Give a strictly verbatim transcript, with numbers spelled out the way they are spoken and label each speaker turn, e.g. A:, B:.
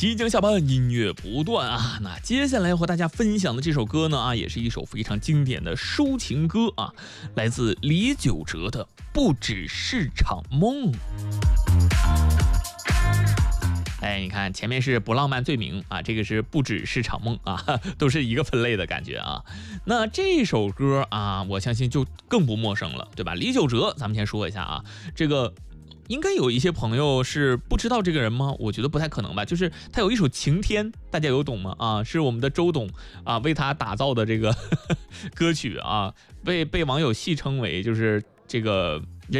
A: 即将下班，音乐不断啊！那接下来和大家分享的这首歌呢啊，也是一首非常经典的抒情歌啊，来自李玖哲的《不只是场梦》。哎，你看前面是不浪漫罪名啊，这个是不只是场梦啊，都是一个分类的感觉啊。那这首歌啊，我相信就更不陌生了，对吧？李玖哲，咱们先说一下啊，这个。应该有一些朋友是不知道这个人吗？我觉得不太可能吧。就是他有一首《晴天》，大家有懂吗？啊，是我们的周董啊为他打造的这个呵呵歌曲啊，被被网友戏称为就是这个